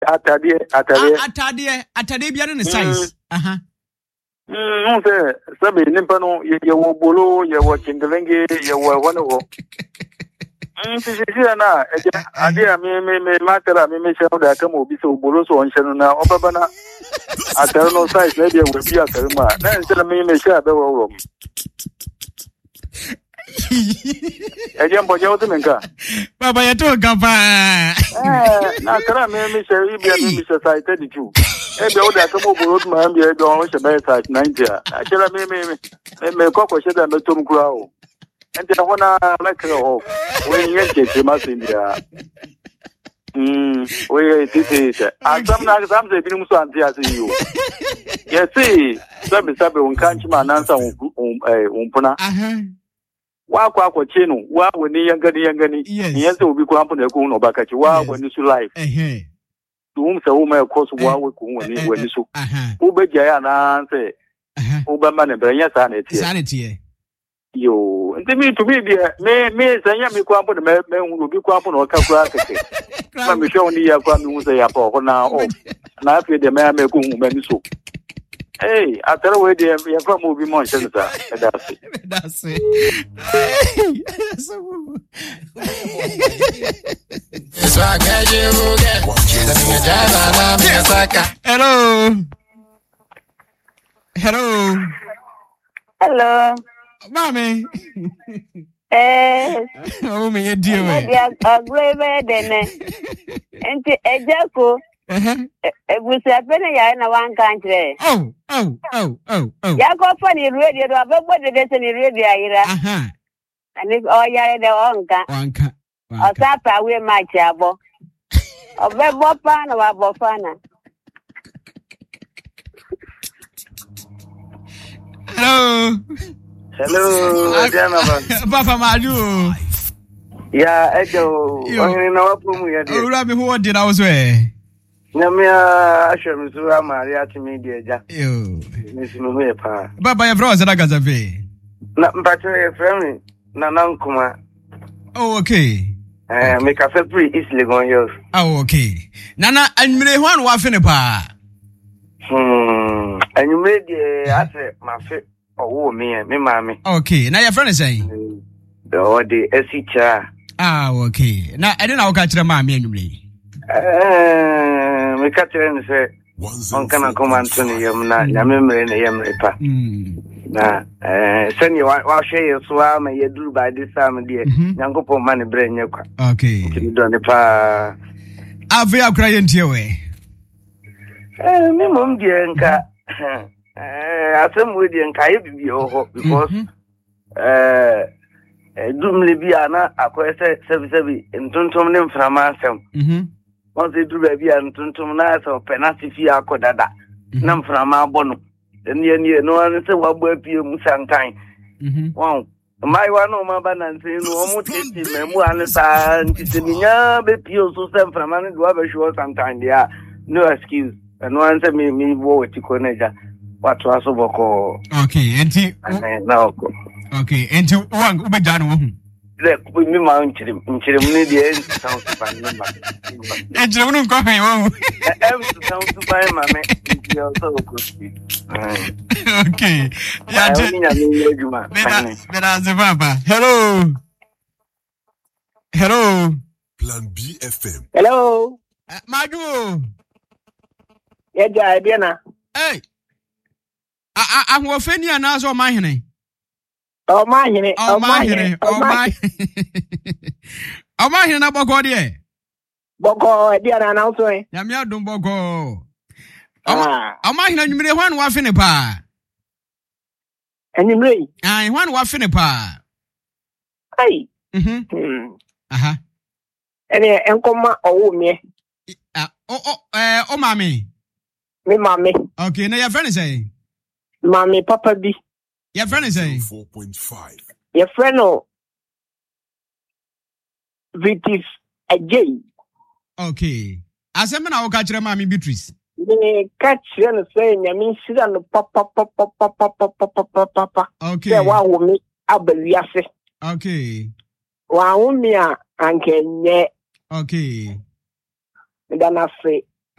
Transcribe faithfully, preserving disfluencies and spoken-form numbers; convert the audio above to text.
atade atade atade atade bia ne size aha mm se sabe nimpa no ye wo bolo ye wo chindelenge ye wo hono ho mm si si na eja ade a me me me matera me me shenu da kama obi so bolo so onhye na obaba na atare no size na dia we bia kare ma na nse me me sha be wo wo eje mboje o tumenka baba ya to gaba eh na kara me me she bia me me size thirty-two ebe o da kama bolo ma am bia do o she be size ninety a akira me me me me kokko she da me tom kura o ente na hona makro ho we yente te masindia mm we titi azam na azam ze binu so anti asiyo yesi sabe sabe unkanchi ma nansa un eh unpuna aha wa kwa kwa chenu wa woni yangani yangani yense obi kwa mpuna ku no bakachi wa woni su life eh tum se wo ma course wa we ku woni woni so wo beja ya na nse wo ba ma ne brenya sa na tie sa na tie yo nti mi to me dia me me sanya mi kwa mpuna me me hu obi kwa mpuna o ka kwa keke ma mi show ni ya kwa mi hu se ya pa ho na o na afi de me me ku hu me ni so hey atara we de ya fa mo bi mo nse ta that's it that's it so I get you get hello hello hello mami eh o me dear we ya agree de ne enti ejako ebusa pene ya na wan kantre oh oh oh oh oh ya ko fani radio do abegbo de de ni radio ayira aha ani o ya de onka onka o sapa we match abo obegbo pa na wa bo fana hello hello Diana papa madu ya ejo onye na wapu mu ya de ora me ho de na wo so eh Namia Ashamsura Maria Timedia Ja. Yo. Miss Muepa. Baba ya bro zada gazabe. Na mpacho ya friend na nankuma. Oh okay. Eh me cafe pre East Legon Hills. Oh okay. Nana anmire ho an wa fe ne pa. Hmm. Anmire de ase mafe owo me me maame. Okay. Na your friend is saying. Do de esicha. Ah okay. Na ede na wo ka kire maame anmire. Eh me ka kire ne se on kana kuma Anthony yam na nyamemre ne yamre pa. Na eh sani wa wa hwe so a ma yeduru ba de sam de nyankopon ma ne bre nye kwa. Okay. Ti do ne pa. Ave akra yentie we. Eh me mom de nka eh asem we de nka ye bibi ho because eh dumle bi ana akwese sebi sebi ntontom ne mframa asem. Mhm. Once duru ba bi an ntontom na so penalty fi akodada. Na mframa abono. Eni eni no an se wa gba pie mu sankan. Mhm. Wow. Mai wa no ma ba na nse no omo tete memu an sa ntite nya be pie so se mframa ne do ba hwo sankan dia. No excuse. No an se me me wo ti ko neja. Watu aso boko. Okay, enti na oko. Okay, enti wang ubeja no hu. Le ku mi ma nchirim nchirim ne de sound super ne ma. Nchirim no ko hwe wo. Em sound super ma me nti o so ko. Okay. Ya je ni nya ni ejuma. Bena ze papa. Hello. Hello. Plan B F M. Hello. Maju. Ya ja Diana. Hey. Ah ah wo feni ana so ma hene. O ma hene, o ma hene, o ma. O ma hene na boko de. Boko Diana na so eh. Ya mi adum boko. Ah. O ma hene nwumire hwan wa fene pa. Enimre. Ah, hwan wa fene pa. Ai. Mhm. Aha. Ene enkoma owo me. Ah, o o eh o mami. Me mami. Okay, na your friend is saying. Mami papa bi. Your friend is saying four point five. Your friend no Vitis Ajay. Okay. Asema na woka kire mami Beatrice. Me ka kire no say nyame sira no papa papa papa papa papa. Okay. Say wa wo me abawiase. Okay. Wa wo me a anke nye. Okay. Ndana fe